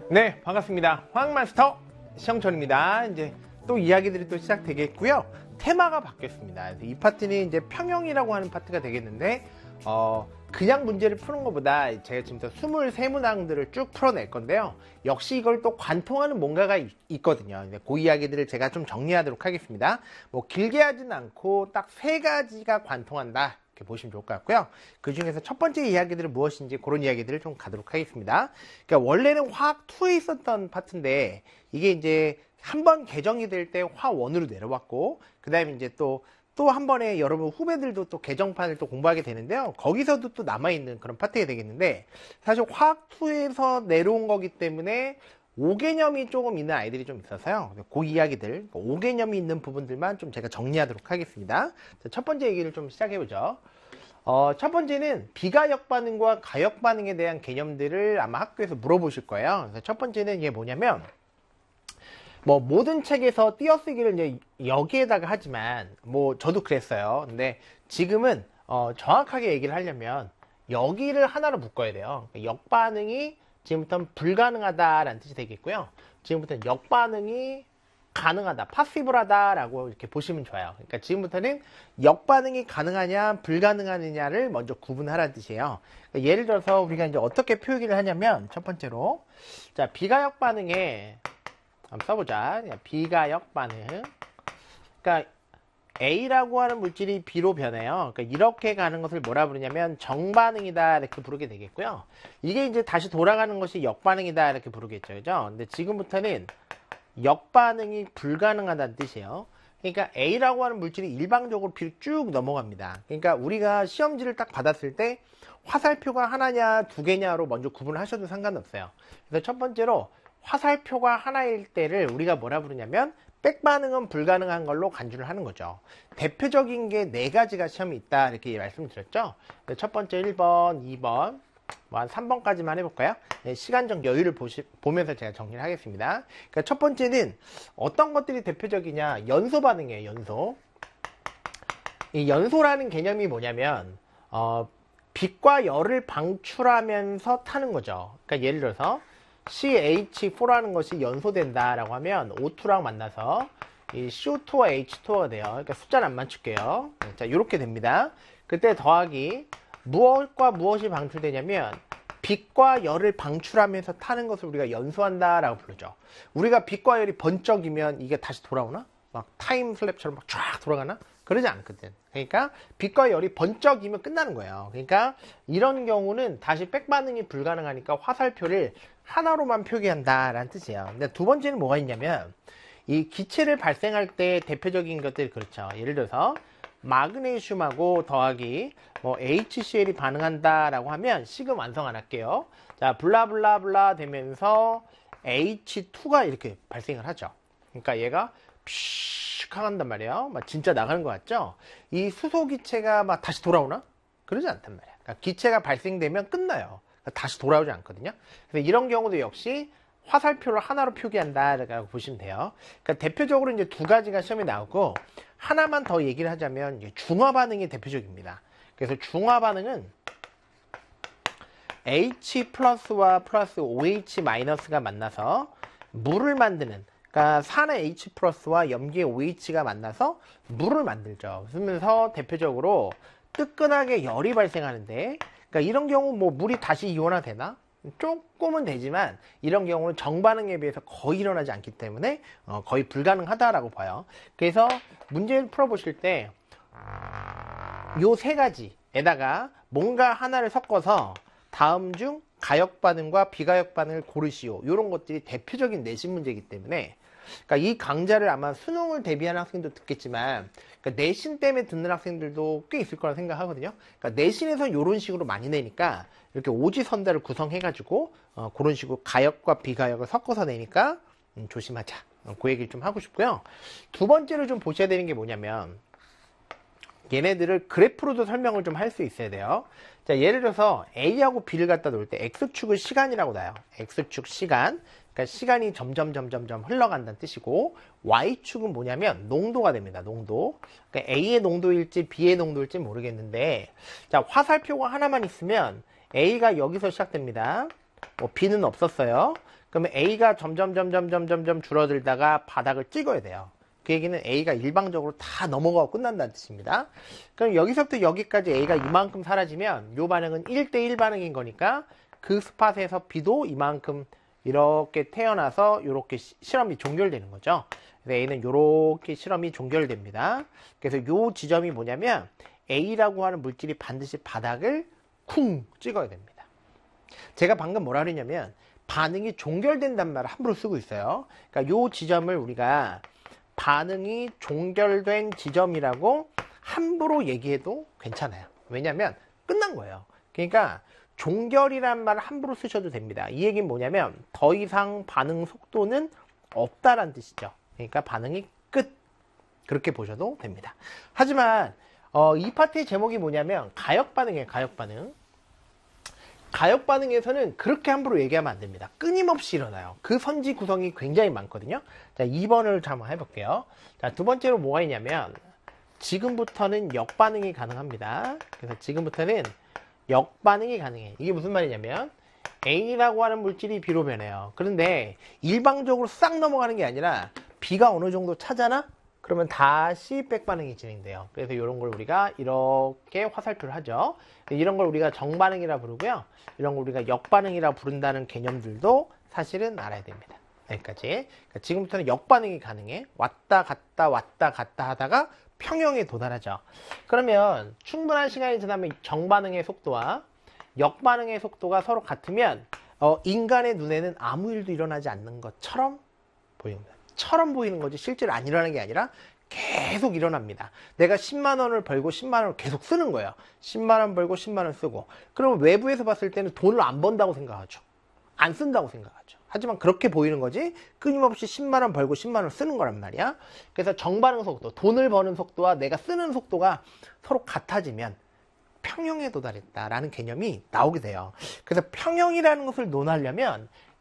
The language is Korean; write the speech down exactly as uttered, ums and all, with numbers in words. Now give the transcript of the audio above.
네, 반갑습니다. 화학마스터 시영철입니다. 이제 또 이야기들이 또 시작되겠고요. 테마가 바뀌었습니다. 이 파트는 이제 평형이라고 하는 파트가 되겠는데, 어, 그냥 문제를 푸는 것보다 제가 지금부터 이십삼 문항들을 쭉 풀어낼 건데요. 역시 이걸 또 관통하는 뭔가가 있, 있거든요. 그 이야기들을 제가 좀 정리하도록 하겠습니다. 뭐 길게 하진 않고 딱 세 가지가 관통한다. 이렇게 보시면 좋을 것 같고요. 그 중에서 첫 번째 이야기들은 무엇인지 그런 이야기들을 좀 가도록 하겠습니다. 그러니까 원래는 화학 이에 있었던 파트인데 이게 이제 한 번 개정이 될 때 화 일으로 내려왔고, 그 다음에 이제 또 또 한 번에 여러분 후배들도 또 개정판을 또 공부하게 되는데요. 거기서도 또 남아있는 그런 파트가 되겠는데, 사실 화학 이에서 내려온 거기 때문에 오 개념이 조금 있는 아이들이 좀 있어서요. 그 이야기들, 오 개념이 있는 부분들만 좀 제가 정리하도록 하겠습니다. 자, 첫 번째 얘기를 좀 시작해보죠. 어, 첫 번째는 비가역 반응과 가역 반응에 대한 개념들을 아마 학교에서 물어보실 거예요. 그래서 첫 번째는 이게 뭐냐면, 뭐 모든 책에서 띄어쓰기를 이제 여기에다가 하지만 뭐 저도 그랬어요. 근데 지금은 어, 정확하게 얘기를 하려면 여기를 하나로 묶어야 돼요. 역반응이 지금부터는 불가능하다라는 뜻이 되겠고요. 지금부터는 역반응이 가능하다, 파시블하다 라고 이렇게 보시면 좋아요. 그러니까 지금부터는 역반응이 가능하냐 불가능하느냐를 먼저 구분하라는 뜻이에요. 그러니까 예를 들어서 우리가 이제 어떻게 표기를 하냐면, 첫 번째로 자 비가역 반응에 한번 써보자. 비가역 반응, 그러니까 A라고 하는 물질이 B로 변해요. 그러니까 이렇게 가는 것을 뭐라 부르냐면 정반응이다 이렇게 부르게 되겠고요. 이게 이제 다시 돌아가는 것이 역반응이다 이렇게 부르겠죠, 그죠? 근데 지금부터는 역반응이 불가능하다는 뜻이에요. 그러니까 A라고 하는 물질이 일방적으로 B로 쭉 넘어갑니다. 그러니까 우리가 시험지를 딱 받았을 때 화살표가 하나냐 두 개냐로 먼저 구분을 하셔도 상관없어요. 그래서 첫 번째로 화살표가 하나일 때를 우리가 뭐라 부르냐면 백반응은 불가능한 걸로 간주를 하는 거죠. 대표적인 게 네 가지가 시험이 있다 이렇게 말씀드렸죠. 첫 번째 일 번, 이 번, 뭐 한 삼 번까지만 해볼까요? 네, 시간적 여유를 보시, 보면서 제가 정리를 하겠습니다. 그러니까 첫 번째는 어떤 것들이 대표적이냐, 연소 반응이에요. 연소. 이 연소라는 개념이 뭐냐면 어, 빛과 열을 방출하면서 타는 거죠. 그러니까 예를 들어서 씨 에이치 포라는 것이 연소된다라고 하면 오 투랑 만나서 이 씨 오 투와 에이치 투가 돼요. 그러니까 숫자는 안 맞출게요. 자, 이렇게 됩니다. 그때 더하기 무엇과 무엇이 방출되냐면 빛과 열을 방출하면서 타는 것을 우리가 연소한다라고 부르죠. 우리가 빛과 열이 번쩍이면 이게 다시 돌아오나? 막 타임 슬랩처럼 막 쫙 돌아가나? 그러지 않거든. 그러니까 빛과 열이 번쩍이면 끝나는 거예요. 그러니까 이런 경우는 다시 백반응이 불가능하니까 화살표를 하나로만 표기한다라는 뜻이에요. 근데 두 번째는 뭐가 있냐면, 이 기체를 발생할 때 대표적인 것들이 그렇죠. 예를 들어서 마그네슘하고 더하기 뭐 에이치씨엘이 반응한다라고 하면 식은 완성 안 할게요. 자, 블라블라블라 되면서 에이치 투가 이렇게 발생을 하죠. 그러니까 얘가 픽 한단 말이에요. 막 진짜 나가는 것 같죠? 이 수소 기체가 막 다시 돌아오나? 그러지 않단 말이야. 그러니까 기체가 발생되면 끝나요. 그러니까 다시 돌아오지 않거든요. 그래서 이런 경우도 역시 화살표를 하나로 표기한다라고 보시면 돼요. 그러니까 대표적으로 이제 두 가지가 시험에 나오고, 하나만 더 얘기를 하자면 중화 반응이 대표적입니다. 그래서 중화 반응은 H 플러스와 플러스 오에이치 마이너스가 만나서 물을 만드는, 그러니까 산의 H 플러스와 염기의 오에이치가 만나서 물을 만들죠. 그러면서 대표적으로 뜨끈하게 열이 발생하는데, 그러니까 이런 경우 뭐 물이 다시 이온화 되나? 조금은 되지만 이런 경우는 정반응에 비해서 거의 일어나지 않기 때문에 어, 거의 불가능하다라고 봐요. 그래서 문제를 풀어보실 때 요 세 가지에다가 뭔가 하나를 섞어서 다음 중 가역 반응과 비가역 반응을 고르시오, 이런 것들이 대표적인 내신 문제이기 때문에, 그러니까 이 강좌를 아마 수능을 대비하는 학생도 듣겠지만, 그러니까 내신 때문에 듣는 학생들도 꽤 있을 거라 생각하거든요. 그러니까 내신에서 이런 식으로 많이 내니까 이렇게 오지선다를 구성해가지고 어, 그런 식으로 가역과 비가역을 섞어서 내니까 음, 조심하자, 어, 그 얘기를 좀 하고 싶고요. 두 번째로 좀 보셔야 되는 게 뭐냐면, 얘네들을 그래프로도 설명을 좀 할 수 있어야 돼요. 자, 예를 들어서 A하고 B를 갖다 놓을 때 X축을 시간이라고 놔요. X축 시간. 그러니까 시간이 점점 점점 점 흘러간다는 뜻이고, Y축은 뭐냐면 농도가 됩니다. 농도. 그러니까 A의 농도일지 B의 농도일지 모르겠는데, 자, 화살표가 하나만 있으면 A가 여기서 시작됩니다. 뭐 B는 없었어요. 그러면 A가 점점 점점 점점 점 줄어들다가 바닥을 찍어야 돼요. 그 얘기는 A가 일방적으로 다 넘어가고 끝난다는 뜻입니다. 그럼 여기서부터 여기까지 A가 이만큼 사라지면 이 반응은 일 대 일 반응인 거니까 그 스팟에서 B도 이만큼 이렇게 태어나서 이렇게 실험이 종결되는 거죠. 그래서 A는 이렇게 실험이 종결됩니다. 그래서 이 지점이 뭐냐면 A라고 하는 물질이 반드시 바닥을 쿵 찍어야 됩니다. 제가 방금 뭐라 그랬냐면 반응이 종결된단 말을 함부로 쓰고 있어요. 그러니까 이 지점을 우리가 반응이 종결된 지점이라고 함부로 얘기해도 괜찮아요. 왜냐면 끝난 거예요. 그러니까 종결이란 말을 함부로 쓰셔도 됩니다. 이 얘기는 뭐냐면 더 이상 반응 속도는 없다라는 뜻이죠. 그러니까 반응이 끝. 그렇게 보셔도 됩니다. 하지만 어, 이 파트의 제목이 뭐냐면 가역 반응이에요. 가역 반응. 가역 반응에서는 그렇게 함부로 얘기하면 안 됩니다. 끊임없이 일어나요. 그 선지 구성이 굉장히 많거든요. 자, 이 번을 한번 해볼게요. 자, 두 번째로 뭐가 있냐면 지금부터는 역반응이 가능합니다. 그래서 지금부터는 역반응이 가능해. 이게 무슨 말이냐면 A라고 하는 물질이 B로 변해요. 그런데 일방적으로 싹 넘어가는 게 아니라 B가 어느 정도 차잖아? 그러면 다시 백반응이 진행돼요. 그래서 이런 걸 우리가 이렇게 화살표를 하죠. 이런 걸 우리가 정반응이라 부르고요. 이런 걸 우리가 역반응이라 부른다는 개념들도 사실은 알아야 됩니다. 여기까지. 그러니까 지금부터는 역반응이 가능해. 왔다 갔다 왔다 갔다 하다가 평형에 도달하죠. 그러면 충분한 시간이 지나면 정반응의 속도와 역반응의 속도가 서로 같으면 어, 인간의 눈에는 아무 일도 일어나지 않는 것처럼 보입니다. 처럼 보이는 거지 실제로 안 일어나는 게 아니라 계속 일어납니다. 내가 십만 원을 벌고 십만 원을 계속 쓰는 거예요. 십만 원 벌고 십만 원 쓰고. 그러면 외부에서 봤을 때는 돈을 안 번다고 생각하죠. 안 쓴다고 생각하죠. 하지만 그렇게 보이는 거지 끊임없이 십만 원 벌고 십만 원 쓰는 거란 말이야. 그래서 정반응 속도, 돈을 버는 속도와 내가 쓰는 속도가 서로 같아지면 평형에 도달했다라는 개념이 나오게 돼요. 그래서 평형이라는 것을 논하려면